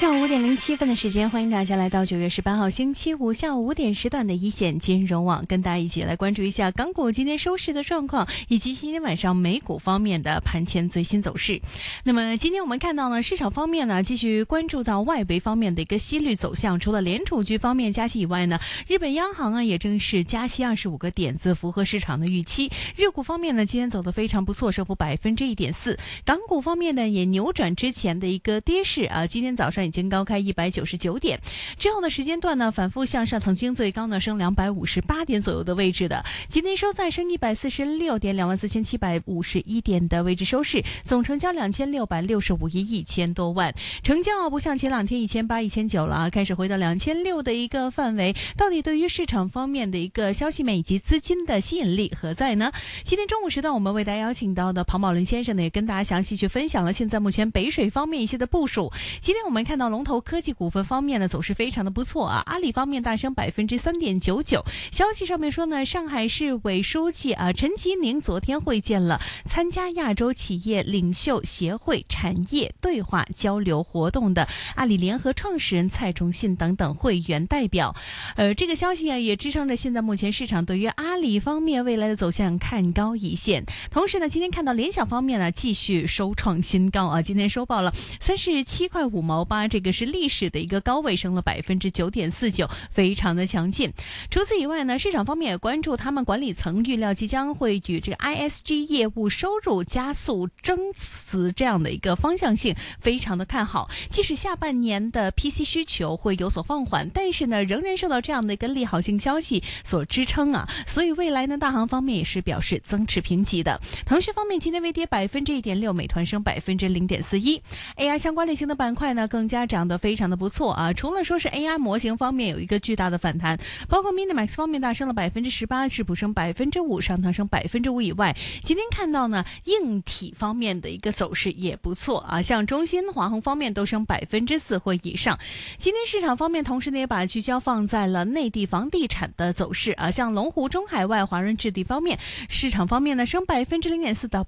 下午5:07的时间，欢迎大家来到9月18号星期五下午5点时段的一线金融网，跟大家一起来关注一下港股今天收市的状况，以及今天晚上美股方面的盘前最新走势。那么今天我们看到呢，市场方面呢继续关注到外围方面的一个息率走向，除了联储局方面加息以外呢，日本央行啊也正式加息25个点子，符合市场的预期。日股方面呢今天走得非常不错，升幅1.4%。港股方面呢也扭转之前的一个跌势啊，今天早上已经高开199点，之后的时间段呢反复向上，曾经最高呢升258点左右的位置的，今天收在升146点，24751点的位置收市，总成交2665亿1000多万，成交不像前两天1800、1900了啊，开始回到2600的一个范围。到底对于市场方面的一个消息面以及资金的吸引力何在呢？今天中午时段我们为大家邀请到的庞宝伦先生呢，也跟大家详细去分享了现在目前北水方面一些的部署。今天我们看到龙头科技股份方面呢走势非常的不错啊，阿里方面大升3.99%。消息上面说呢，上海市委书记陈吉宁昨天会见了参加亚洲企业领袖协会产业对话交流活动的阿里联合创始人蔡崇信等等会员代表。这个消息也支撑着现在目前市场对于阿里方面未来的走向看高一线。同时呢，今天看到联想方面呢继续收创新高啊，今天收报了37.5毛8，这个是历史的一个高位，升了9.49%，非常的强劲。除此以外呢，市场方面也关注他们管理层预料即将会与这个 ISG 业务收入加速增持这样的一个方向性非常的看好。即使下半年的 PC 需求会有所放缓，但是呢仍然受到这样的一个利好性消息所支撑啊，所以未来呢大行方面也是表示增持评级的。腾讯方面今天微跌1.6%，美团升0.41%。AI 相关类型的板块呢更加涨得非常的不错啊，除了说是 AI 模型方面有一个巨大的反弹，包括 Minimax 方面大升了18%，智普升5%，上汤升5%以外，今天看到呢硬体方面的一个走势也不错啊，像中芯、华虹方面都升4%或以上。今天市场方面同时呢也把聚焦放在了内地房地产的走势啊，像龙湖、中海外、华润置地方面，市场方面呢升0.4%到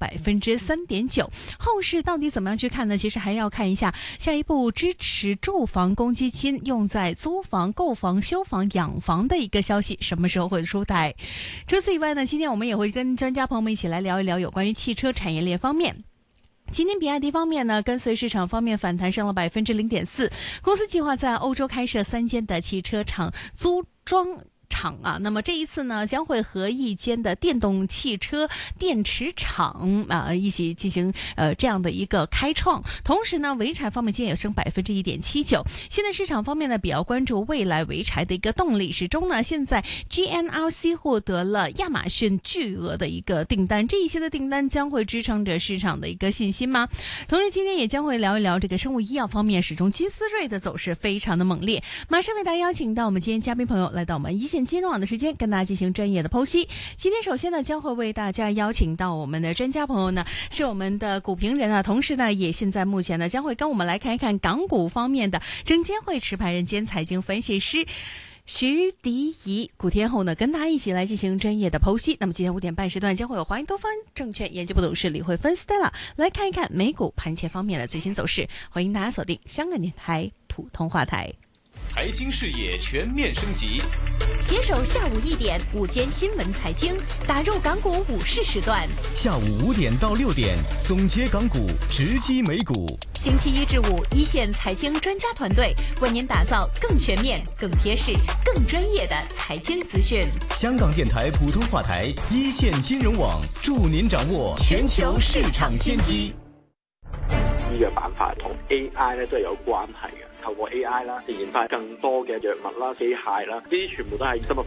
3.9%。后市到底怎么样去看呢？其实还要看一下下一步支持住房公积金用在租房、购房、修房、养房的一个消息什么时候会出台。除此以外呢，今天我们也会跟专家朋友们一起来聊一聊有关于汽车产业链方面。今天比亚迪方面呢，跟随市场方面反弹升了0.4%，公司计划在欧洲开设3间的汽车厂租装厂啊，那么这一次呢，将会和一间的电动汽车电池厂一起进行这样的一个开创。同时呢，潍柴方面今天也升1.79%。现在市场方面呢，比较关注未来潍柴的一个动力。始终呢，现在 GNRC 获得了亚马逊巨额的一个订单，这一些的订单将会支撑着市场的一个信心吗？同时，今天也将会聊一聊这个生物医药方面，始终金斯瑞的走势非常的猛烈。马上为大家邀请到我们今天嘉宾朋友来到我们一线金融网的时间，跟大家进行专业的剖析。今天首先呢，将会为大家邀请到我们的专家朋友呢，是我们的股评人啊，同时呢，也现在目前呢，将会跟我们来看一看港股方面的证监会持牌人兼财经分析师徐迪仪古天后呢，跟大家一起来进行专业的剖析。那么今天5点半时段将会有华盈东方证券研究部董事李慧芬 Stella 来看一看美股盘前方面的最新走势。欢迎大家锁定香港电台普通话台。 财经视野全面升级， 携手下午1点午间新闻财经，打入港股午市时段。 下午5点到6点，总结港股，直击美股。 星期1至5，一线财经专家团队为您打造更全面、更贴市、更专业的财经资讯。 香港电台普通话台，一线金融网，助您掌握全球市場先機。 呢個板塊同 AI 咧都係有關係嘅，透過 AI 啦，研發更多嘅藥物啦、機械啦，呢啲全部都係生物